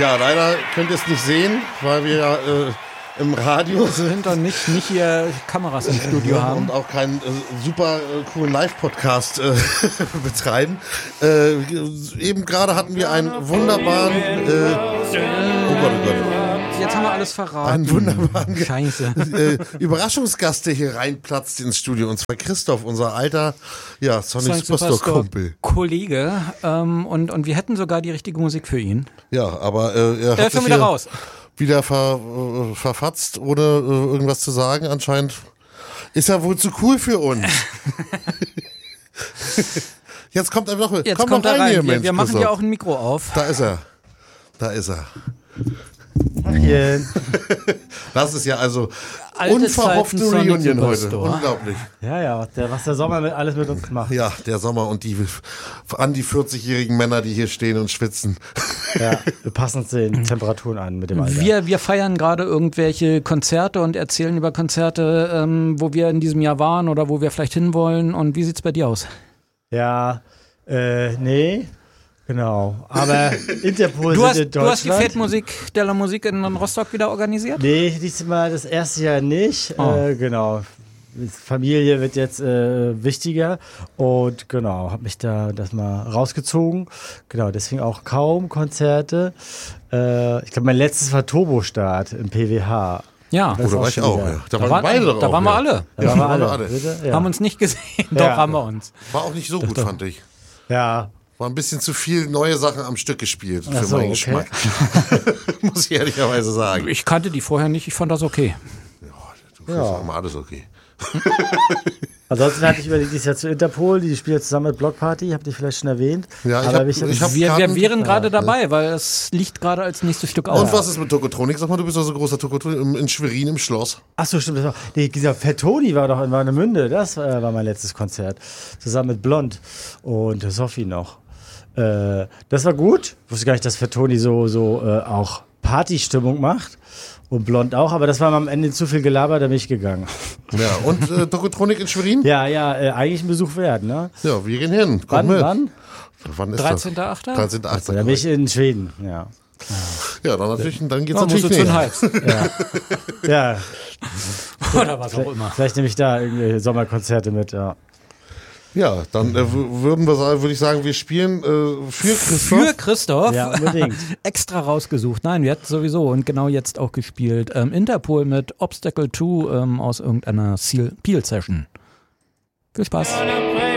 Ja, leider könnt ihr es nicht sehen, weil wir ja im Radio sind und nicht hier Kameras im Studio haben. Und auch keinen super coolen Live-Podcast betreiben. Eben gerade hatten wir einen wunderbaren oh Gott. Jetzt haben wir alles verraten. Einen wunderbaren Scheiße. Überraschungsgast, der hier reinplatzt ins Studio. Und zwar Christoph, unser alter Sonic Superstore-Kumpel. Kollege. Und wir hätten sogar die richtige Musik für ihn. Ja, aber er hat sich wieder raus. Wieder verfatzt, ohne irgendwas zu sagen. Anscheinend ist er wohl zu cool für uns. Jetzt kommt er noch. Jetzt komm kommt noch er rein. hier, Mensch, wir machen Christoph. ja auch ein Mikro auf. Da ist er. Tachchen. Das ist ja also Alte unverhoffte Zeiten Sonic Reunion heute. Superstore. Unglaublich. Ja, was der Sommer alles mit uns macht. Ja, der Sommer und die an die 40-jährigen Männer, die hier stehen und schwitzen. Ja, wir passen uns den Temperaturen an mit dem Alter. Wir feiern gerade irgendwelche Konzerte und erzählen über Konzerte, wo wir in diesem Jahr waren oder wo wir vielleicht hinwollen. Und wie sieht's bei dir aus? Ja, nee. Genau, aber Interpol sind in Deutschland. Du hast die Feldmusik der Musik in Rostock wieder organisiert? Nee, diesmal das erste Jahr nicht. Genau. Familie wird jetzt wichtiger und genau, habe mich das mal rausgezogen. Genau, deswegen auch kaum Konzerte. Ich glaube, mein letztes war Turbostart im PWH. Ja, da war ich auch. Ja. Da waren beide drauf. Da waren wir alle. Da waren wir alle. Ja. Haben uns nicht gesehen, doch haben wir uns. War auch nicht so gut, fand ich. Ja. War ein bisschen zu viel neue Sachen am Stück gespielt für meinen Geschmack. Muss ich ehrlicherweise sagen. Ich kannte die vorher nicht, ich fand das okay. Ja, du findest immer alles okay. Ansonsten hatte ich überlegt, dieses Jahr zu Interpol, die spielen zusammen mit Block Party, habt ihr vielleicht schon erwähnt. Ja, wir wären gerade dabei, weil es liegt gerade als nächstes Stück aus. Und was ist mit Tokotronic? Sag mal, du bist doch so großer Tokotronic in Schwerin im Schloss. Achso, stimmt. Dieser Fettoni war doch in Warnemünde, das war mein letztes Konzert. Zusammen mit Blond und Sophie noch. Das war gut. Ich wusste gar nicht, dass Fettoni so auch Partystimmung macht. Und Blond auch, aber das war am Ende zu viel Gelaber, da bin ich gegangen. Ja, und Tokotronic in Schwerin? Ja, eigentlich ein Besuch wert, ne? Ja, wir gehen hin. Wann? Wann ist 13.8.? 13.8. Also, da bin ich in Schweden, ja. Ja, dann geht's natürlich zu den Hals. Ja. Oder was auch immer. Vielleicht nehme ich da irgendwie Sommerkonzerte mit, ja. Ja, dann würde ich sagen, wir spielen für Christoph. Für Christoph? Ja, unbedingt. Extra rausgesucht. Nein, wir hatten sowieso und genau jetzt auch gespielt. Interpol mit Obstacle 2 aus irgendeiner Peel-Session. Viel Spaß.